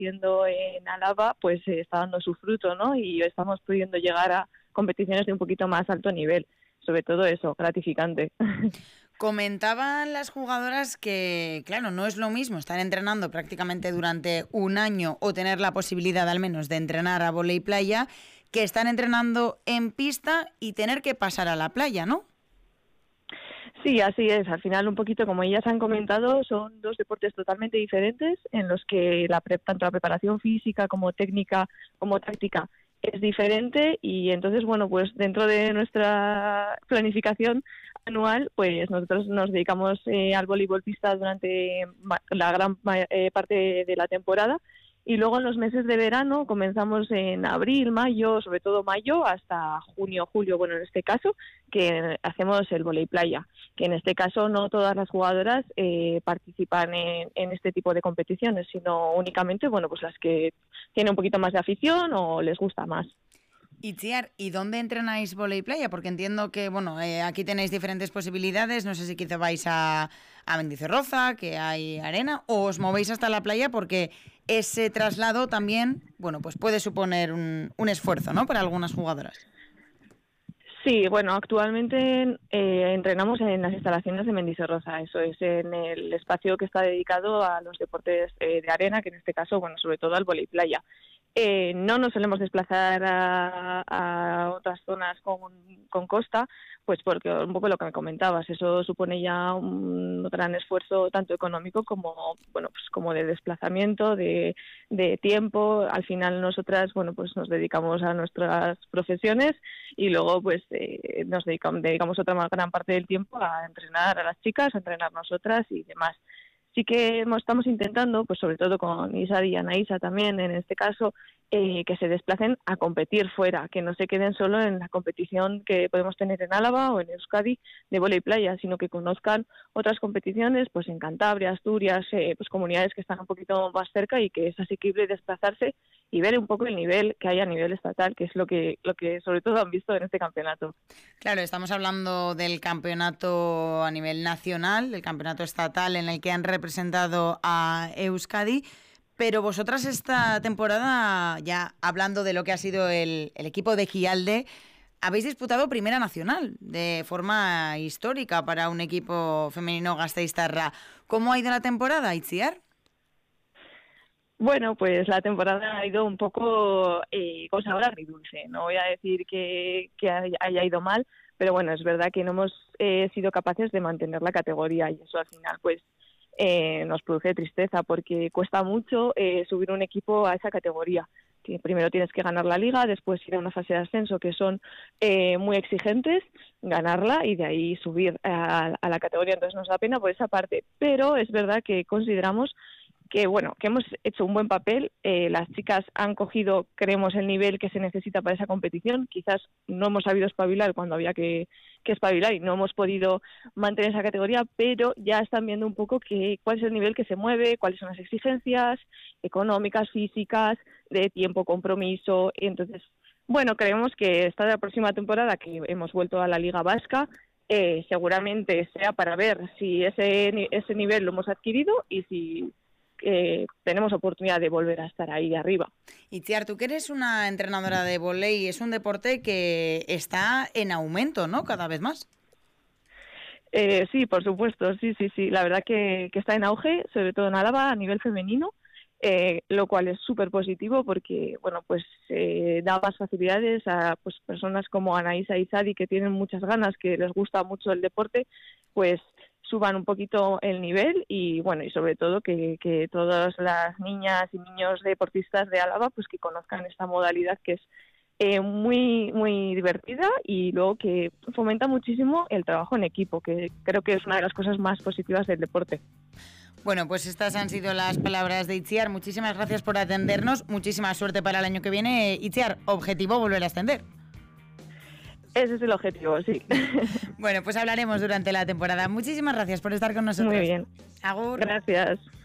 haciendo en Álava pues está dando su fruto, ¿no? Y estamos pudiendo llegar a competiciones de un poquito más alto nivel. Sobre todo eso, gratificante. Comentaban las jugadoras que, claro, no es lo mismo estar entrenando prácticamente durante un año o tener la posibilidad al menos de entrenar a vóley playa que estar entrenando en pista y tener que pasar a la playa, ¿no? Sí, así es. Al final, un poquito como ellas han comentado, son dos deportes totalmente diferentes en los que tanto la preparación física como técnica como táctica es diferente y entonces, bueno, pues dentro de nuestra planificación anual, pues nosotros nos dedicamos al voleibol pista durante la gran parte de la temporada y luego en los meses de verano comenzamos en abril, mayo, sobre todo mayo, hasta junio, julio, bueno, en este caso, que hacemos el vóley playa, que en este caso no todas las jugadoras participan en este tipo de competiciones, sino únicamente, bueno, pues las que tienen un poquito más de afición o les gusta más. Itziar, ¿y dónde entrenáis vóley playa? Porque entiendo que, bueno, aquí tenéis diferentes posibilidades, no sé si quizá vais a Mendizorroza, que hay arena, o os movéis hasta la playa porque ese traslado también, bueno, pues puede suponer un esfuerzo, ¿no?, para algunas jugadoras. Sí, bueno, actualmente entrenamos en las instalaciones de Mendizorroza, eso es en el espacio que está dedicado a los deportes de arena, que en este caso, bueno, sobre todo al vóley playa. No nos solemos desplazar a otras zonas con costa, pues porque un poco lo que me comentabas, eso supone ya un gran esfuerzo tanto económico como, bueno, pues como de desplazamiento, de tiempo. Al final nosotras, bueno, pues nos dedicamos a nuestras profesiones y luego pues nos dedicamos otra gran parte del tiempo a entrenar a las chicas, a entrenar nosotras y demás. Sí que estamos intentando, pues sobre todo con Isa y Anaísa también, en este caso, que se desplacen a competir fuera, que no se queden solo en la competición que podemos tener en Álava o en Euskadi de vóley playa, sino que conozcan otras competiciones, pues en Cantabria, Asturias, pues comunidades que están un poquito más cerca y que es asequible desplazarse y ver un poco el nivel que hay a nivel estatal, que es lo que sobre todo han visto en este campeonato. Claro, estamos hablando del campeonato a nivel nacional, del campeonato estatal en el que han representado a Euskadi, pero vosotras esta temporada, ya hablando de lo que ha sido el equipo de Gialde, habéis disputado Primera Nacional de forma histórica para un equipo femenino gasteiztarra. ¿Cómo ha ido la temporada, Itziar? Bueno, pues la temporada ha ido un poco con sabor agridulce. No voy a decir que haya ido mal, pero bueno, es verdad que no hemos sido capaces de mantener la categoría y eso al final pues nos produce tristeza porque cuesta mucho subir un equipo a esa categoría. Primero tienes que ganar la liga, después ir a una fase de ascenso que son muy exigentes, ganarla y de ahí subir a la categoría. Entonces nos da pena por esa parte, pero es verdad que consideramos que bueno, que hemos hecho un buen papel, las chicas han cogido, creemos, el nivel que se necesita para esa competición, quizás no hemos sabido espabilar cuando había que espabilar y no hemos podido mantener esa categoría, pero ya están viendo un poco cuál es el nivel que se mueve, cuáles son las exigencias económicas, físicas, de tiempo, compromiso, y entonces, bueno, creemos que esta la próxima temporada que hemos vuelto a la Liga Vasca, seguramente sea para ver si ese nivel lo hemos adquirido y si tenemos oportunidad de volver a estar ahí arriba. Itziar, tú que eres una entrenadora de vóley, es un deporte que está en aumento, ¿no?, cada vez más. Sí, por supuesto, sí. La verdad que está en auge, sobre todo en Álava, a nivel femenino, lo cual es súper positivo porque, bueno, pues da más facilidades a pues personas como Anaísa y Sadi que tienen muchas ganas, que les gusta mucho el deporte, pues suban un poquito el nivel y bueno, y sobre todo que todas las niñas y niños deportistas de Álava pues que conozcan esta modalidad que es muy muy divertida y luego que fomenta muchísimo el trabajo en equipo, que creo que es una de las cosas más positivas del deporte. Bueno, pues estas han sido las palabras de Itziar. Muchísimas gracias por atendernos, muchísima suerte para el año que viene. Itziar, objetivo volver a ascender. Ese es el objetivo, sí. Bueno, pues hablaremos durante la temporada. Muchísimas gracias por estar con nosotros. Muy bien. Agur. Gracias.